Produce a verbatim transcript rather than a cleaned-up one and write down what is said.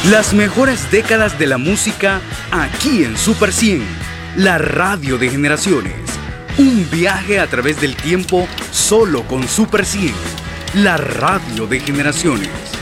Las mejores décadas de la música aquí en Super cien, la radio de generaciones. Un viaje a través del tiempo solo con Super cien, la radio de generaciones.